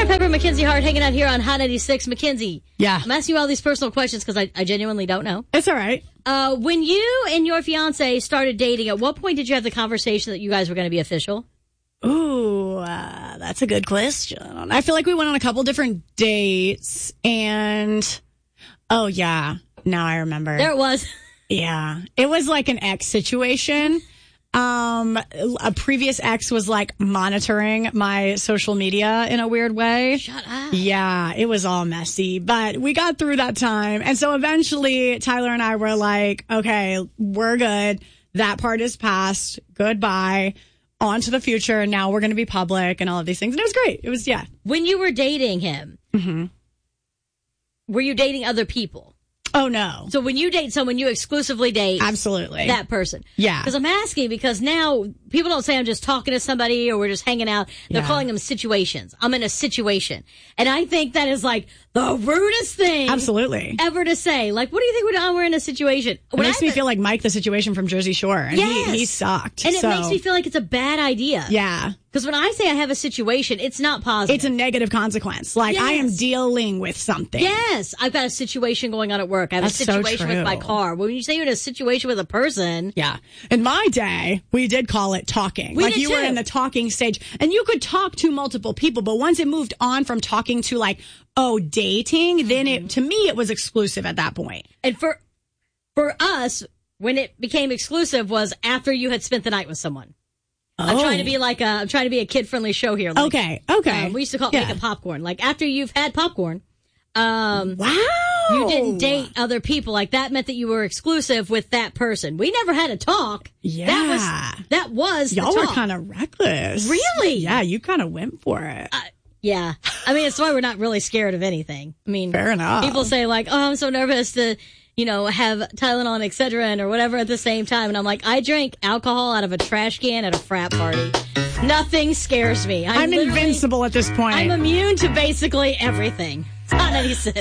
Sarah Pepper, Mackenzie Hart, hanging out here on Hot 96. Mackenzie. Yeah. I'm asking you all these personal questions because I genuinely don't know. It's all right. When you and your fiance started dating, at what point did you have the conversation that you guys were going to be official? Ooh, that's a good question. I feel like we went on a couple different dates and, oh yeah, now I remember. There it was. Yeah. It was like an ex situation. A previous ex was like monitoring my social media in a weird way. Shut up. Yeah, it was all messy, but we got through that time. And so eventually Tyler and I were like, okay, we're good. That part is past. Goodbye. On to the future. Now we're going to be public and all of these things. And it was great. It was, yeah. When you were dating him, were you dating other people? Oh, no. So when you date someone, you exclusively date Absolutely. that person. Yeah. Because I'm asking because now people don't say I'm just talking to somebody or we're just hanging out. They're calling them situations. I'm in a situation. And I think that is like the rudest thing Absolutely. ever to say. Like, what do you think when we're in a situation? It makes me feel like Mike the Situation from Jersey Shore. And he sucked. And it makes me feel like it's a bad idea. Yeah. Because when I say I have a situation, it's not positive. It's a negative consequence. Like, I am dealing with something. Yes. I've got a situation going on at work. I have That's a situation so with true. my car. When you say you're in a situation with a person. Yeah. In my day, we did call it talking. We like did you were too. in the talking stage. And you could talk to multiple people, but once it moved on from talking to like, dating, then to me it was exclusive at that point. And for us, when it became exclusive was after you had spent the night with someone. I'm trying to be I'm trying to be a kid-friendly show here. Like, Okay. We used to call it making popcorn. Like after you've had popcorn, wow. You didn't date other people. Like that meant that you were exclusive with that person. We never had a talk. Yeah. That was the Y'all talk. were kind of reckless. Really? Yeah, you kind of went for it. Yeah. I mean, it's why we're not really scared of anything. I mean, fair enough. People say like, oh, I'm so nervous to, have Tylenol and Excedrin or whatever at the same time. And I'm like, I drank alcohol out of a trash can at a frat party. Nothing scares me. I'm invincible at this point. I'm immune to basically everything. It's Hot 96.